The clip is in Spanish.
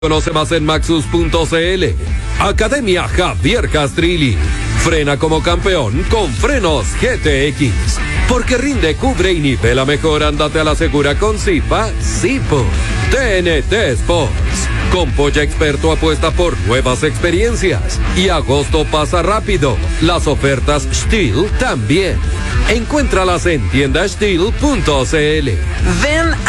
Conoce más en maxus.cl. Academia Javier Castrilli. Frena como campeón con frenos GTX. Porque rinde, cubre y nivela mejor. Ándate a la segura con Zipa, Zipo. TNT Sports. Con Polla Experto apuesta por nuevas experiencias. Y agosto pasa rápido. Las ofertas Steel también. Encuéntralas en tiendasteel.cl. Ven